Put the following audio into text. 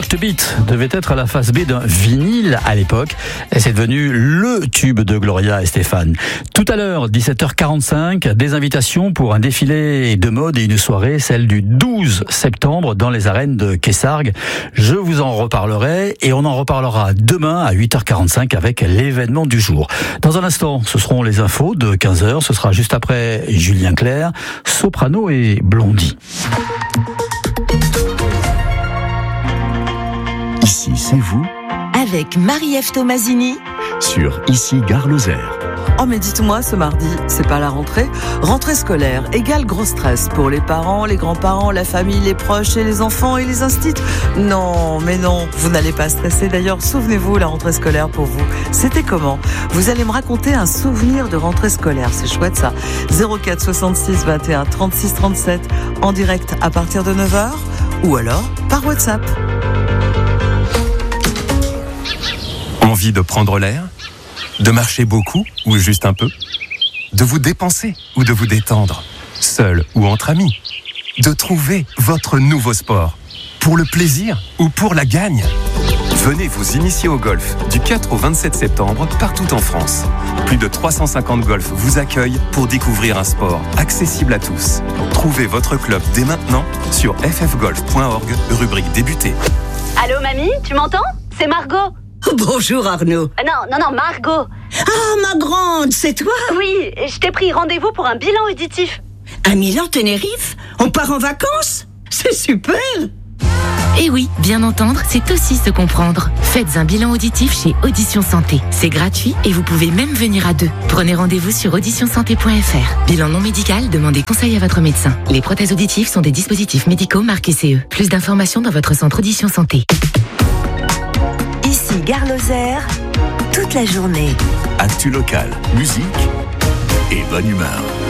Rock to Beat devait être la face B d'un vinyle à l'époque et c'est devenu le tube de Gloria et Stéphane. Tout à l'heure, 17h45, des invitations pour un défilé de mode et une soirée, celle du 12 septembre dans les arènes de Kessargues. Je vous en reparlerai et on en reparlera demain à 8h45 avec l'événement du jour. Dans un instant, ce seront les infos de 15h, ce sera juste après Julien Clerc, Soprano et Blondie. Ici, c'est vous avec Marie-Ève Tomasini sur Ici Gare Lozère. Oh mais dites-moi, ce mardi, c'est pas la rentrée. Rentrée scolaire égale gros stress pour les parents, les grands-parents, la famille, les proches et les enfants et les instits. Non, mais non, vous n'allez pas stresser. D'ailleurs, souvenez-vous, la rentrée scolaire pour vous, c'était comment? Vous allez me raconter un souvenir de rentrée scolaire, c'est chouette ça. 04 66 21 36 37 en direct à partir de 9h ou alors par WhatsApp. Envie de prendre l'air? De marcher beaucoup ou juste un peu? De vous dépenser ou de vous détendre? Seul ou entre amis? De trouver votre nouveau sport? Pour le plaisir ou pour la gagne? Venez vous initier au golf du 4 au 27 septembre partout en France. Plus de 350 golfs vous accueillent pour découvrir un sport accessible à tous. Trouvez votre club dès maintenant sur ffgolf.org, rubrique débuter. Allô mamie, tu m'entends? C'est Margot. Bonjour Arnaud. Non, Margot. Ah, ma grande, c'est toi? Oui, je t'ai pris rendez-vous pour un bilan auditif. À Milan-Tenerife? On part en vacances? C'est super! Eh oui, bien entendre, c'est aussi se comprendre. Faites un bilan auditif chez Audition Santé. C'est gratuit et vous pouvez même venir à deux. Prenez rendez-vous sur auditionsanté.fr. Bilan non médical, demandez conseil à votre médecin. Les prothèses auditives sont des dispositifs médicaux marqués CE. Plus d'informations dans votre centre Audition Santé. Ici Gare Lozère, toute la journée. Actu local, musique et bonne humeur.